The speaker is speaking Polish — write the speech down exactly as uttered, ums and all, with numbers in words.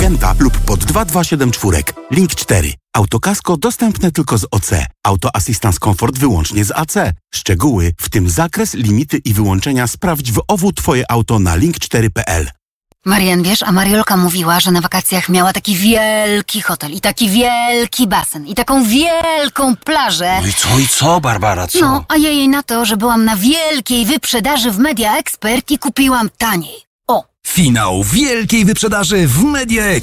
klienta lub pod dwa dwa siedem cztery. Link cztery. Autokasko dostępne tylko z O C. Auto Assistance Comfort wyłącznie z A C. Szczegóły, w tym zakres, limity i wyłączenia sprawdź w O W Twoje auto na link cztery kropka p l. Marian, wiesz, a Mariolka mówiła, że na wakacjach miała taki wielki hotel i taki wielki basen i taką wielką plażę. No i co, i co, Barbara, co? No, a ja jej na to, że byłam na wielkiej wyprzedaży w Media Expert i kupiłam taniej. O! Finał wielkiej wyprzedaży w Media